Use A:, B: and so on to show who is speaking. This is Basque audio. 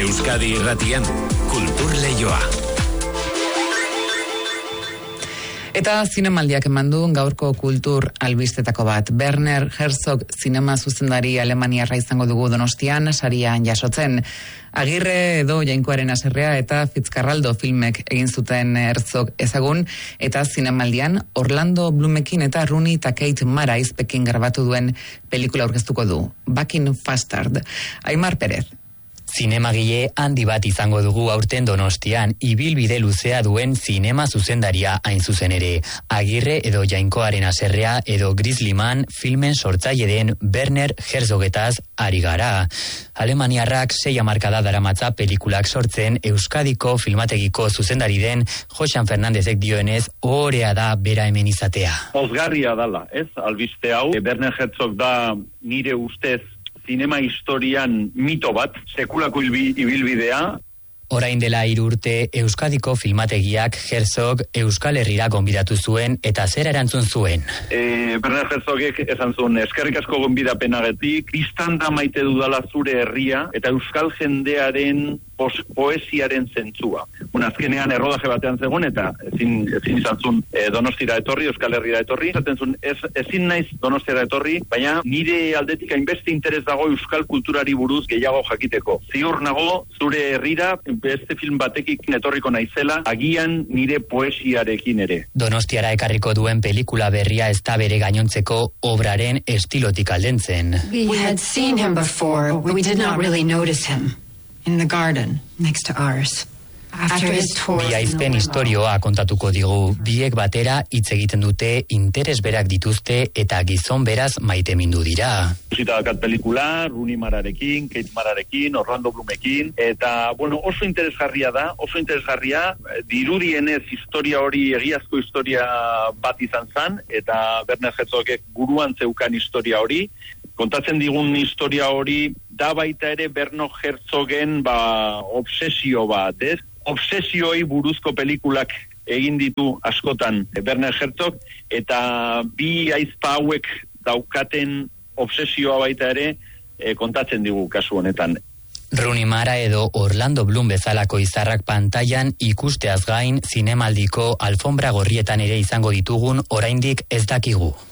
A: Euskadi Irratian, Kultur Leioa.
B: Eta zinemaldiak eman du gaurko kultur albistetako bat. Werner Herzog zinema zuzendari alemaniarra izango dugu Donostian, sarian jasotzen. Agirre edo Jainkoaren haserrea eta Fitzcarraldo filmek egin zuten Herzog ezagun, eta zinemaldian Orlando Bloomekin eta Rooney eta Kate Mara izpekin grabatu duen pelikula aurkeztuko du, Back in Fastard. Aimar Perez.
C: Zinemagile handi bat izango dugu aurten Donostian, ibilbide luzea duen zinema zuzendaria hain zuzen ere. Agirre edo Jainkoaren haserrea edo Grizzlyman filmen sortzaile den Werner Herzogetaz ari gara. Alemaniarrak 6 hamarkada daramatza pelikulak sortzen, Euskadiko filmategiko zuzendari den Joxan Fernandezek dioenez, ohorea da bera hemen izatea.
D: Pozgarria dala, ez? Albiste hau, Werner Herzog da nire ustez zinema historian mito bat, sekulako ibilbidea.
C: Orain dela 3 urte, Euskadiko filmategiak Herzog Euskal Herrira gonbidatu zuen eta zer erantzun zuen.
D: Werner Herzogek esan zuen, eskerrik asko gonbidapenagatik, biztan da maite dudala zure herria eta euskal jendearen poesiaren zentzua. Azkenean errodaje batean zegoen eta ezin izan zuen Donostira etorri, Euskal Herrira etorri. Zaten zuen, ezin naiz Donostira etorri, baina nire aldetik hainbeste interes dago euskal kulturari buruz gehiago jakiteko. Ziur nago zure herrira beste film batekik etorriko naizela, agian nire poesiarekin ere.
C: Donostiara ekarriko duen pelikula berria ez da bere gainontzeko obraren estilotik aldentzen.
E: We had seen him before, but we did not really notice him. In the garden, next to ours.
C: Bi aizpen historioa kontatuko digu, biek batera hitz egiten dute, interes berak dituzte eta gizon beraz maitemindu dira.
D: Ikusita dakat pelikula, Rooney Mararekin, Kate Mararekin, Orlando Bloomekin, eta oso interesgarria da, dirudienez historia hori egiazko historia bat izan zan, eta Werner Herzogek buruan zeukan historia hori, kontatzen digun historia hori, da baita ere Werner Herzogen obsesio bat, ez? Obsesioi buruzko pelikulak egin ditu askotan Werner Herzog, eta bi aizpa hauek daukaten obsesioa baita ere kontatzen digu kasu honetan.
C: Rooney Mara edo Orlando Bloom bezalako izarrak pantailan ikusteaz gain, zinemaldiko alfombra gorrietan ere izango ditugun oraindik ez dakigu.